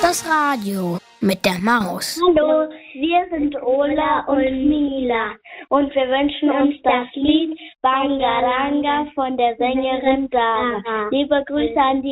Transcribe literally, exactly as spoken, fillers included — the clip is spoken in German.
Das Radio mit der Maus. Hallo, wir sind Ola und Mila und wir wünschen uns das Lied Bangaranga von der Sängerin Dara. Liebe Grüße an die